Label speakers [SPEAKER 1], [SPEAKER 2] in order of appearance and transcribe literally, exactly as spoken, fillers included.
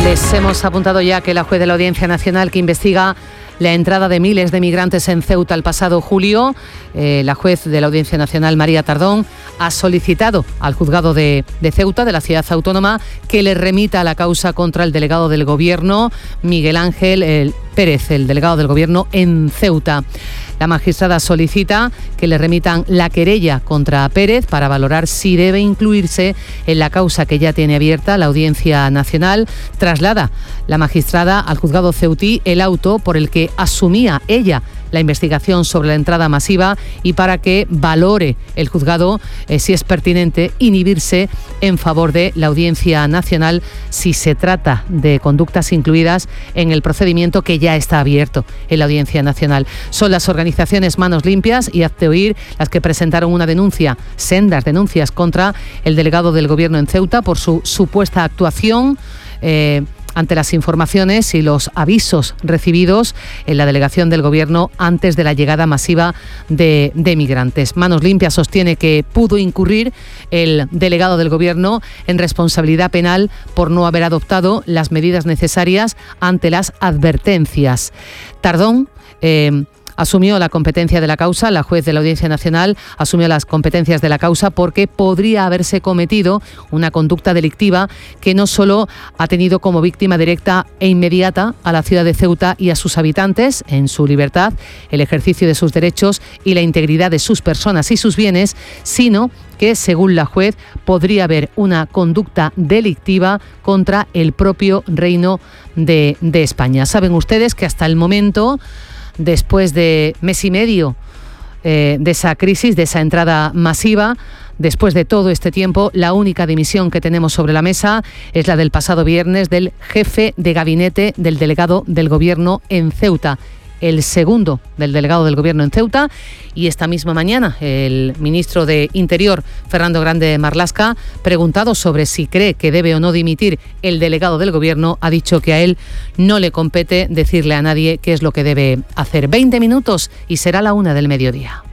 [SPEAKER 1] Les hemos apuntado ya que la juez de la Audiencia Nacional que investiga la entrada de miles de migrantes en Ceuta el pasado julio, eh, la juez de la Audiencia Nacional, María Tardón, ha solicitado al juzgado de, de Ceuta, de la ciudad autónoma, que le remita la causa contra el delegado del Gobierno, Miguel Ángel el Pérez, el delegado del Gobierno en Ceuta. La magistrada solicita que le remitan la querella contra Pérez para valorar si debe incluirse en la causa que ya tiene abierta la Audiencia Nacional. Traslada la magistrada al juzgado ceutí el auto por el que asumía ella la investigación sobre la entrada masiva y para que valore el juzgado eh, si es pertinente inhibirse en favor de la Audiencia Nacional si se trata de conductas incluidas en el procedimiento que ya está abierto en la Audiencia Nacional. Son las organizaciones Manos Limpias y Hazte Oír las que presentaron una denuncia, sendas denuncias contra el delegado del Gobierno en Ceuta por su supuesta actuación eh, ante las informaciones y los avisos recibidos en la delegación del Gobierno antes de la llegada masiva de, de migrantes. Manos Limpias sostiene que pudo incurrir el delegado del Gobierno en responsabilidad penal por no haber adoptado las medidas necesarias ante las advertencias. Tardón eh, asumió la competencia de la causa, la juez de la Audiencia Nacional asumió las competencias de la causa porque podría haberse cometido una conducta delictiva que no solo ha tenido como víctima directa e inmediata a la ciudad de Ceuta y a sus habitantes en su libertad, el ejercicio de sus derechos y la integridad de sus personas y sus bienes, sino que, según la juez, podría haber una conducta delictiva contra el propio Reino de, de España. Saben ustedes que hasta el momento, después de mes y medio eh, de esa crisis, de esa entrada masiva, después de todo este tiempo, la única dimisión que tenemos sobre la mesa es la del pasado viernes del jefe de gabinete del delegado del Gobierno en Ceuta, el segundo del delegado del Gobierno en Ceuta, y esta misma mañana el ministro de Interior, Fernando Grande Marlaska, preguntado sobre si cree que debe o no dimitir el delegado del Gobierno, ha dicho que a él no le compete decirle a nadie qué es lo que debe hacer. veinte minutos y será la una del mediodía.